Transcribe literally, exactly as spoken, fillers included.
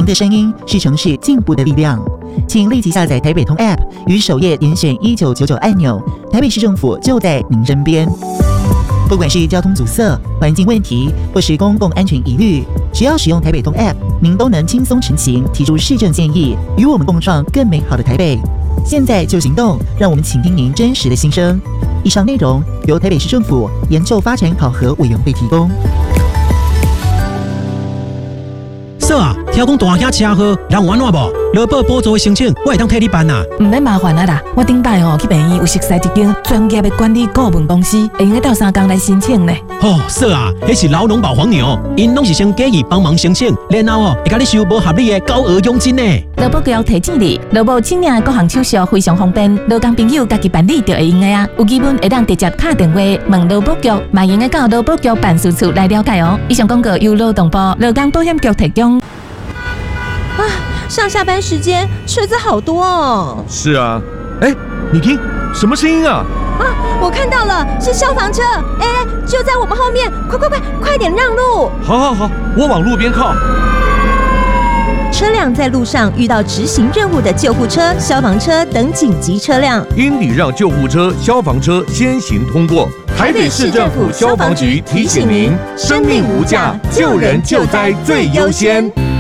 您的声音是城市进步的力量，请立即下载台北通 App， 于首页点选一九九九按钮，台北市政府就在您身边。不管是交通阻塞、环境问题，或是公共安全疑虑，只要使用台北通 App， 您都能轻松成行，提出市政建议，与我们共创更美好的台北。现在就行动，让我们倾听您真实的心声。以上内容由台北市政府研究发展考核委员会提供。 嫂啊，听讲大兄车祸，人有安怎无？劳保补助的申请，我会当替你办啊。 唔免麻烦啊啦，我顶摆吼去病院有熟悉一间专业的管理顾问公司，会用到三工来申请呢。 哦，嫂啊，迄是劳农保黄牛，因拢是先建议帮忙申请，然后哦会甲你收无合理的高额佣金呢。 劳保局提醒你，劳保请领的各项手续非常方便，劳工朋友家己办理就会用的啊。有疑问会当直接打电话问劳保局，嘛用得到劳保局办事处来了解哦。以上广告由劳动部劳工保险局提供。 啊，上下班时间车子好多哦。 是啊，哎，你听，什么声音啊？ 啊，我看到了，是消防车，哎，就在我们后面，快快快，快点让路！ 好好好，我往路边靠。 车辆在路上遇到执行任务的救护车、消防车等紧急车辆， 应礼让救护车、消防车先行通过。台北市政府消防局提醒您：生命无价，救人救灾最优先。